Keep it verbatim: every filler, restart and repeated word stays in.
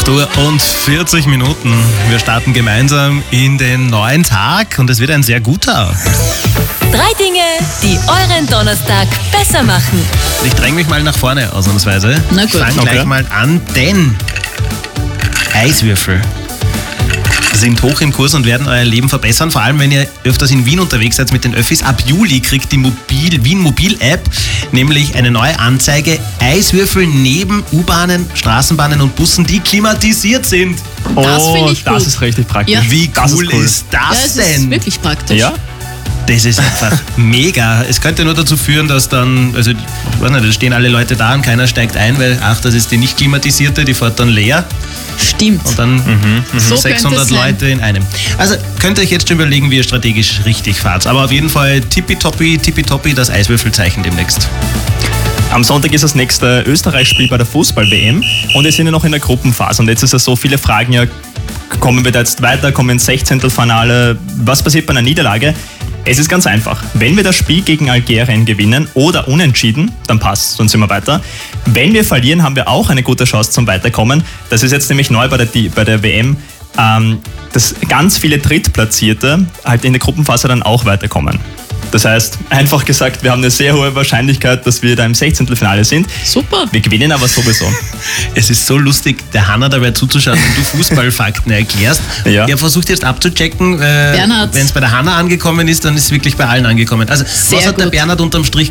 acht Uhr und vierzig Minuten. Wir starten gemeinsam in den neuen Tag und es wird ein sehr guter. Drei Dinge, die euren Donnerstag besser machen. Ich dränge mich mal nach vorne ausnahmsweise. Na gut. Ich fange Okay. gleich mal an, denn Eiswürfel sind hoch im Kurs und werden euer Leben verbessern. Vor allem, wenn ihr öfters in Wien unterwegs seid mit den Öffis. Ab Juli kriegt die Mobil, Wien Mobil App nämlich eine neue Anzeige. Eiswürfel neben U-Bahnen, Straßenbahnen und Bussen, die klimatisiert sind. Das Oh, finde ich das gut. ist richtig praktisch. Ja. Wie Das cool ist cool. ist Ja, das es denn? ist wirklich praktisch. Ja? Das ist einfach mega. Es könnte nur dazu führen, dass dann, also, ich weiß nicht, da stehen alle Leute da und keiner steigt ein, weil, ach, das ist die nicht klimatisierte, die fährt dann leer Stimmt. und dann So sechshundert könnte es sein. Leute in einem. Also könnt ihr euch jetzt schon überlegen, wie ihr strategisch richtig fahrt. Aber auf jeden Fall tippitoppi, tippitoppi, das Eiswürfelzeichen demnächst. Am Sonntag ist das nächste Österreich-Spiel bei der Fußball-W M und wir sind ja noch in der Gruppenphase. Und jetzt ist es so, viele fragen ja, kommen wir da jetzt weiter, kommen wir ins Sechzehntelfinale, was passiert bei einer Niederlage? Es ist ganz einfach. Wenn wir das Spiel gegen Algerien gewinnen oder unentschieden, dann passt, dann sind wir weiter. Wenn wir verlieren, haben wir auch eine gute Chance zum Weiterkommen. Das ist jetzt nämlich neu bei der, bei der W M, ähm, dass ganz viele Drittplatzierte halt in der Gruppenphase dann auch weiterkommen. Das heißt, einfach gesagt, wir haben eine sehr hohe Wahrscheinlichkeit, dass wir da im Sechzehntelfinale sind. Super. Wir gewinnen aber sowieso. Es ist so lustig, der Hanna dabei zuzuschauen, wenn du Fußballfakten erklärst. Ja. Er versucht jetzt abzuchecken, äh, Bernhard. wenn es bei der Hanna angekommen ist, dann ist es wirklich bei allen angekommen. Also was Sehr hat der gut. Bernhard unterm Strich